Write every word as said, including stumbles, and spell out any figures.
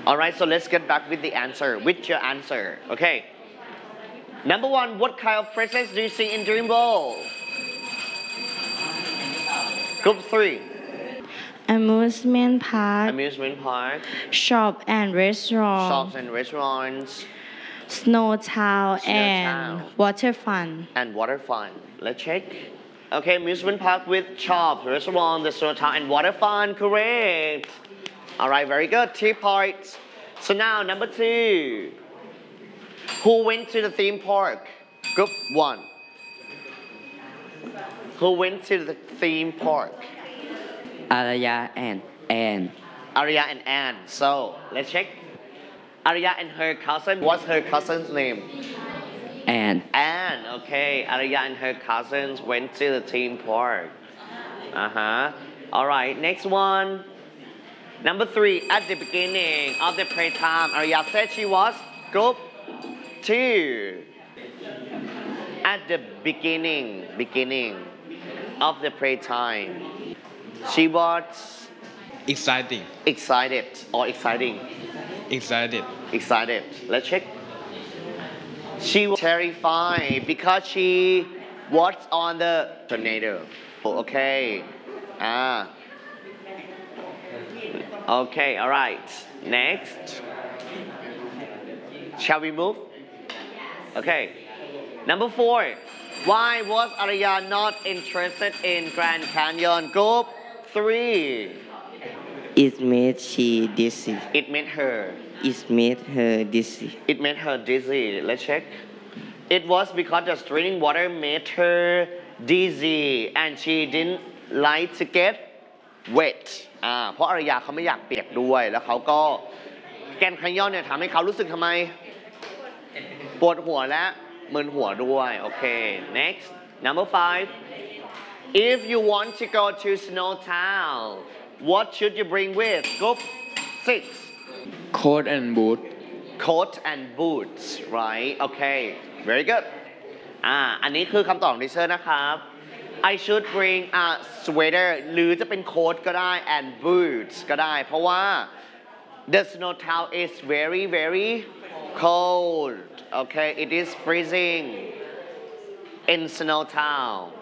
Alright, so let's get back with the answer, with your answer. Okay. Number one, what kind of phrases do you see in Dreamworld? Group three. Amusement park, Amusement park, shop and restaurant, shops and restaurants, snow town, Snow and town. water fun. and water fun. Let's check. Okay, amusement park with shops, restaurant, the snow town, and water fun. Correct. Alright, very good. Two points. So now, number two. Who went to the theme park? Group one. Who went to the theme park? Arya and Anne. Arya and Anne. So, let's check. Arya and her cousin. What's her cousin's name? Anne. Anne. Okay, Arya and her cousins went to the theme park. Uh-huh. Alright, next one. Number three, at the beginning of the playtime, Arya said she was group two. At the beginning, beginning of the playtime, she was Exciting. excited or exciting. Excited. Excited. Let's check. She was terrified because she was on the tornado. Okay. Ah. Okay, alright. Next. Shall we move? Okay. Number four. Why was Arya not interested in Grand Canyon? Group three. It made she dizzy. It made her. It made her dizzy. It made her dizzy. Let's check. It was because the streaming water made her dizzy and she didn't like to get wet อ่าเพราะอารยาเขาไม่อยากเปียกด้วยแล้วเขาก็แกนคายอนเนี่ยทำให้เขารู้สึกทำไมปวดหัวและมึนหัวด้วยโอเค next number five if you want to go to Snow Town what should you bring with group six Coat and boot. coat and boots right okay very good อ่าอันนี้คือคำตอบของดิเซอร์นะครับ I should bring a sweater หรือจะเป็นโค้ทก็ได้ and boots ก็ได้เพราะว่า the snow town is very very cold okay it is freezing in snow town